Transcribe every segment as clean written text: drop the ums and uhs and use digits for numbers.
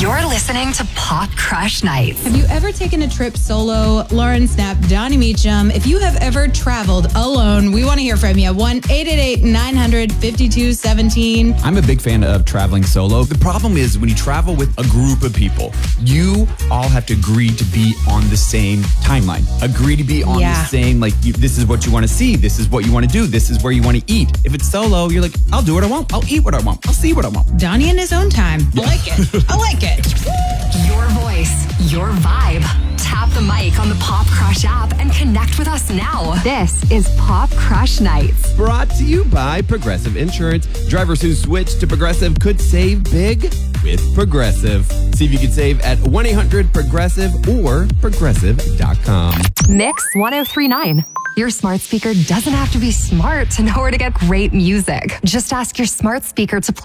You're listening to Pop Crush Nights. Have you ever taken a trip solo? Lauren Snap, Donnie Meacham. If you have ever traveled alone, we want to hear from you. 1-888-900-5217. I'm a big fan of traveling solo. The problem is when you travel with a group of people, you all have to agree to be on the same timeline. Agree to be on the same, this is what you want to see. This is what you want to do. This is where you want to eat. If it's solo, you're like, I'll do what I want. I'll eat what I want. I'll see what I want. Donnie in his own time. I like it. I like it. Your voice, your vibe. Tap the mic on the Pop Crush app and connect with us now. This is Pop Crush Nights. Brought to you by Progressive Insurance. Drivers who switch to Progressive could save big with Progressive. See if you can save at 1-800-PROGRESSIVE or Progressive.com. Mix 1039. Your smart speaker doesn't have to be smart to know where to get great music. Just ask your smart speaker to play.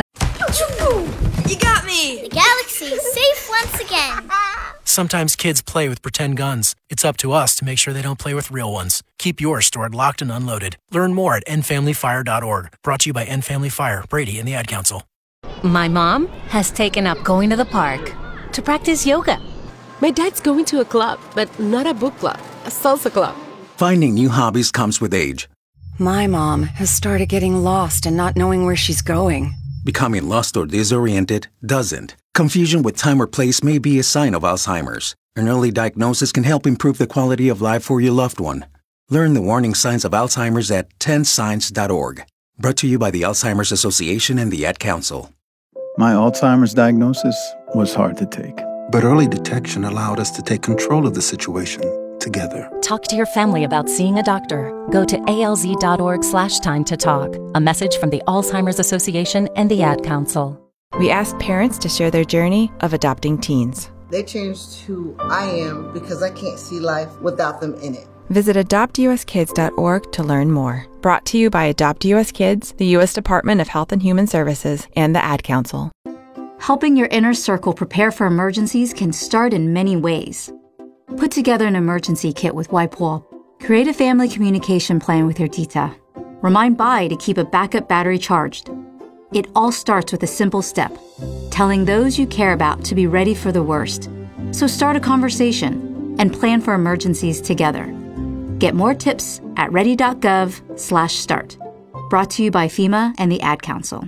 You got me! The galaxy is safe once again. Sometimes kids play with pretend guns. It's up to us to make sure they don't play with real ones. Keep yours stored locked and unloaded. Learn more at endfamilyfire.org. Brought to you by End Family Fire, Brady, and the Ad Council. My mom has taken up going to the park to practice yoga. My dad's going to a club, but not a book club, a salsa club. Finding new hobbies comes with age. My mom has started getting lost and not knowing where she's going. Becoming lost or disoriented doesn't. Confusion with time or place may be a sign of Alzheimer's. An early diagnosis can help improve the quality of life for your loved one. Learn the warning signs of Alzheimer's at 10signs.org. Brought to you by the Alzheimer's Association and the Ad Council. My Alzheimer's diagnosis was hard to take. But early detection allowed us to take control of the situation together. Talk to your family about seeing a doctor. Go to alz.org/time to talk. A message from the Alzheimer's Association and the Ad Council. We asked parents to share their journey of adopting teens. They changed who I am because I can't see life without them in it. Visit adoptuskids.org to learn more. Brought to you by Adopt US Kids, the U.S. Department of Health and Human Services, and the Ad Council. Helping your inner circle prepare for emergencies can start in many ways. Put together an emergency kit with WipeWall. Create a family communication plan with your tita. Remind Bai to keep a backup battery charged. It all starts with a simple step, telling those you care about to be ready for the worst. So start a conversation and plan for emergencies together. Get more tips at ready.gov/start. Brought to you by FEMA and the Ad Council.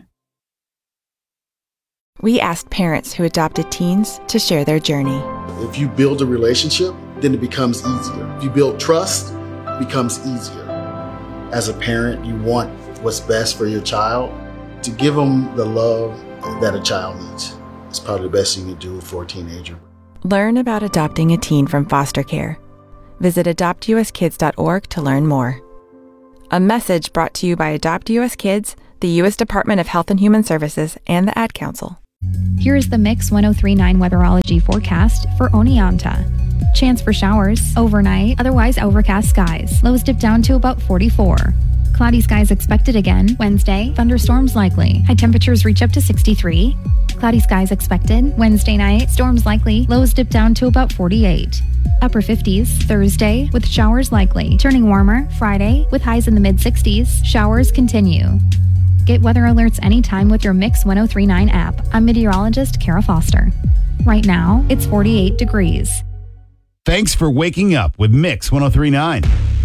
We asked parents who adopted teens to share their journey. If you build a relationship, then it becomes easier. If you build trust, it becomes easier. As a parent, you want what's best for your child. To give them the love that a child needs. It's probably the best you can do for a teenager. Learn about adopting a teen from foster care. Visit adoptuskids.org to learn more. A message brought to you by Adopt US Kids, the U.S. Department of Health and Human Services, and the Ad Council. Here is the Mix 1039 weatherology forecast for Oneonta. Chance for showers overnight, otherwise overcast skies. Lows dip down to about 44. Cloudy skies expected again Wednesday. Thunderstorms likely. High temperatures reach up to 63. Cloudy skies expected Wednesday night. Storms likely. Lows dip down to about 48. Upper 50s Thursday with showers likely. Turning warmer Friday with highs in the mid-60s. Showers continue. Get weather alerts anytime with your Mix 1039 app. I'm meteorologist Kara Foster. Right now, it's 48 degrees. Thanks for waking up with Mix 1039.